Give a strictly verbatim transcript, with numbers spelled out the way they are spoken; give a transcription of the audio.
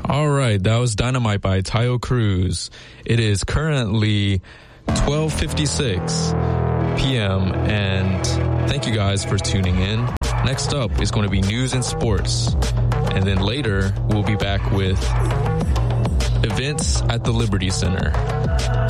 All right, that was Dynamite by Tayo Cruz. It is currently twelve fifty-six p.m. and thank you guys for tuning in. Next up is going to be news and sports. And then later, we'll be back with events at the Liberty Center.